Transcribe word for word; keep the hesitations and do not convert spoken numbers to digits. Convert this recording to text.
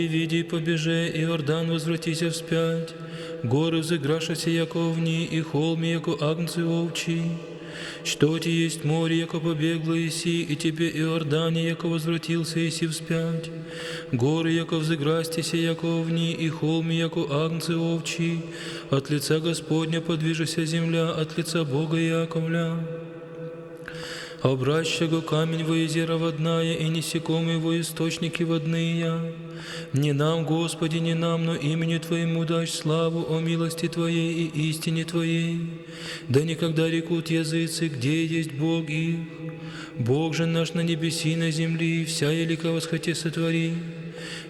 Види, побеже, Иордан, возвратися вспять, горы взыграшися, яко овни, и холми, яко агнцы овчи. Что ти есть море, яко побегло иси, и тебе, Иордане, яко возвратился иси вспять. Горы, яко взыграстися, яко овни, и холми, яко агнцы овчи. От лица Господня подвижися земля, от лица Бога Яковля. Обраща го камень во езеро водная, и несекомые во источники водные. Не нам, Господи, не нам, но имени Твоему дашь славу о милости Твоей и истине Твоей. Да никогда рекут языцы, где есть Бог их. Бог же наш на небеси, на земли, вся елика восхоте сотвори.